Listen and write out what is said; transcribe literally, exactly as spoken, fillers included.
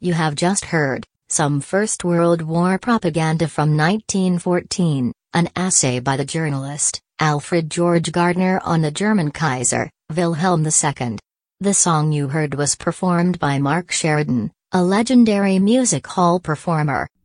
You have just heard some First World War propaganda from nineteen fourteen, an essay by the journalist Alfred George Gardner on the German Kaiser, Wilhelm the Second. The song you heard was performed by Mark Sheridan, a legendary music hall performer.